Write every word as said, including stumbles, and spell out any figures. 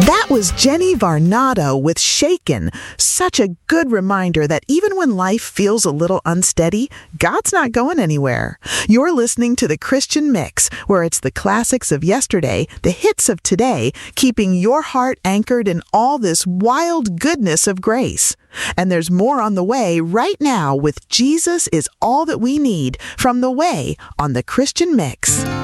That was Jenny Varnado with Shaken. Such a good reminder that even when life feels a little unsteady, God's not going anywhere. You're listening to The Christian Mix, where it's the classics of yesterday, the hits of today, keeping your heart anchored in all this wild goodness of grace. And there's more on the way right now with Jesus is All That We Need from The Way on The Christian Mix.